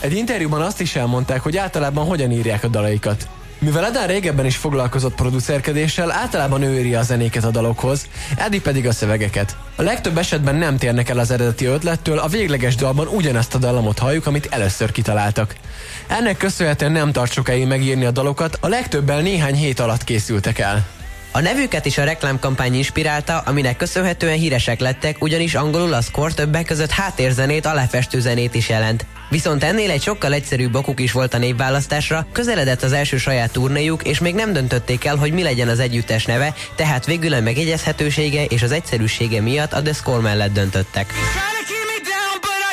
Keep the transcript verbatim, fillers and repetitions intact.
Egy interjúban azt is elmondták, hogy általában hogyan írják a dalaikat. Mivel Adán régebben is foglalkozott producerkedéssel, általában ő írja a zenéket a dalokhoz, Eddie pedig a szövegeket. A legtöbb esetben nem térnek el az eredeti ötlettől, a végleges dalban ugyanezt a dallamot halljuk, amit először kitaláltak. Ennek köszönhetően nem tart sokáig megírni a dalokat, a legtöbben néhány hét alatt készültek el. A nevüket is a reklámkampány inspirálta, aminek köszönhetően híresek lettek, ugyanis angolul a score többek között háttérzenét, aláfestő zenét is jelent. Viszont ennél egy sokkal egyszerűbb okuk is volt a névválasztásra, közeledett az első saját turnéjuk, és még nem döntötték el, hogy mi legyen az együttes neve, tehát végül a megjegyezhetősége és az egyszerűsége miatt a The Score mellett döntöttek.